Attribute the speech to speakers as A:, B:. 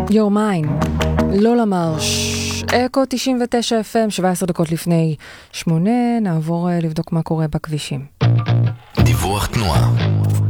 A: Your Mind, לא למרש, אקו 99 FM, 17 דקות לפני 8, נעבור לבדוק מה קורה בכבישים.
B: דיווח תנועה.